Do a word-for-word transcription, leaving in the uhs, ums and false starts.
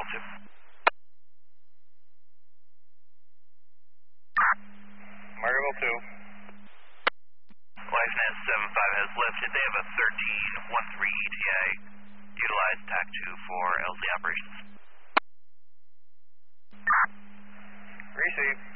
Margaret two. Margaret two. LifeNet seven five has lifted. They have a thirteen one three E T A. Utilize T A C two for L Z operations. Receive.